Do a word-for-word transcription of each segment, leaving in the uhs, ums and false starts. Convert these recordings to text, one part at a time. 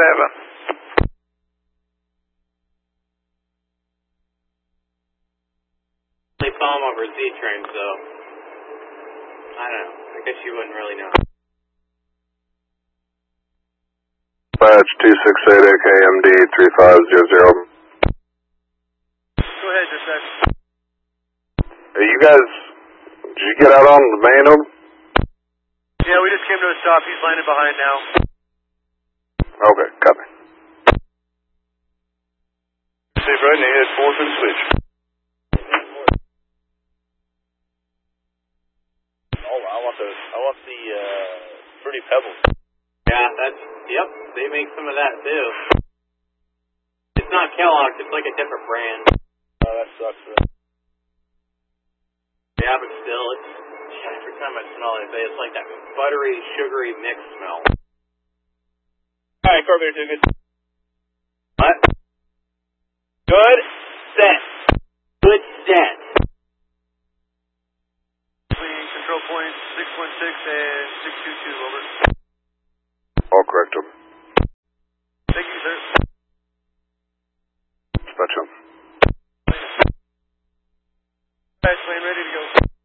seven. They saw him over Z-Train, so I don't know. I guess you wouldn't really know. Badge two six eight A K M D three five zero zero. Go ahead, dispatch. Hey, you guys, did you get out on the main of? Yeah, we just came to a stop. He's landing behind now. Okay, copy. Steve, right ahead, fourth and switch. Oh, I want the, I want the, uh, Fruity Pebbles. Yeah, that's, yep, they make some of that too. It's not Kellogg's, it's like a different brand. Oh, that sucks, man. Yeah, but still, it's, every time I smell it, it's like that buttery, sugary mix smell. Alright, Corvair, do good. What? Good, set. Good set. Between control points six one six and six two two, over. All correct, over. Thank you, sir. Dispatch on. Dispatch lane ready to go.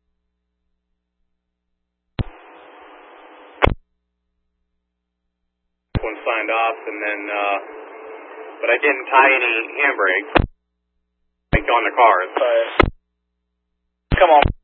One signed off, and then, uh, but I didn't tie any handbrakes, like on the cars. Uh, come on.